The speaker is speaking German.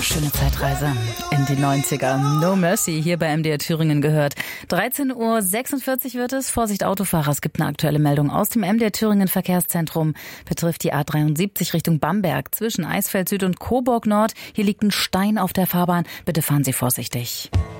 Schöne Zeitreise in die 90er. No Mercy hier bei MDR Thüringen gehört. 13:46 Uhr wird es. Vorsicht Autofahrer, es gibt eine aktuelle Meldung aus dem MDR Thüringen Verkehrszentrum. Betrifft die A73 Richtung Bamberg zwischen Eisfeld Süd und Coburg Nord. Hier liegt ein Stein auf der Fahrbahn. Bitte fahren Sie vorsichtig.